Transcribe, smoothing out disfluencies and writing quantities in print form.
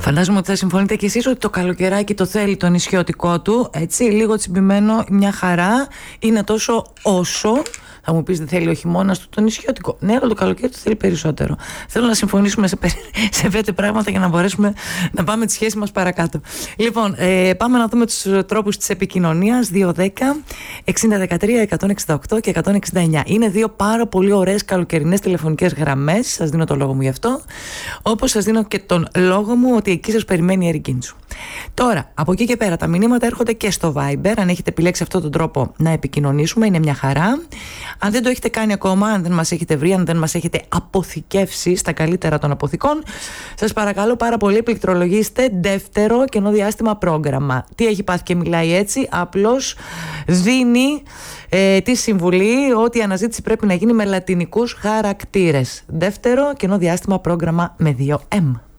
Φαντάζομαι ότι θα συμφωνείτε κι εσείς ότι το καλοκαιράκι το θέλει το νησιωτικό του, έτσι, λίγο τσιμπημένο, μια χαρά, είναι τόσο όσο. Θα μου πεις δεν θέλει ο χειμώνας του το νησιώτικο. Ναι, αλλά το καλοκαίρι του θέλει περισσότερο. Θέλω να συμφωνήσουμε σε 5 πράγματα για να μπορέσουμε να πάμε τη σχέση μας παρακάτω. Λοιπόν, πάμε να δούμε τους τρόπους της επικοινωνίας. 210 6013 168 και 169. Είναι 2 πάρα πολύ ωραίες καλοκαιρινές τηλεφωνικές γραμμές. Σας δίνω το λόγο μου γι' αυτό. Όπως σας δίνω και τον λόγο μου ότι εκεί σας περιμένει η Ερικίντσου. Τώρα, από εκεί και πέρα, τα μηνύματα έρχονται και στο Viber. Αν έχετε επιλέξει αυτόν τον τρόπο να επικοινωνήσουμε, είναι μια χαρά. Αν δεν το έχετε κάνει ακόμα, αν δεν μας έχετε βρει, αν δεν μας έχετε αποθηκεύσει στα καλύτερα των αποθηκών, σας παρακαλώ πάρα πολύ, πληκτρολογήστε δεύτερο κενό διάστημα πρόγραμμα. Τι έχει πάθει και μιλάει έτσι? Απλώς δίνει τη συμβουλή ότι η αναζήτηση πρέπει να γίνει με λατινικούς χαρακτήρες. Δεύτερο κενό διάστημα πρόγραμμα με 2M.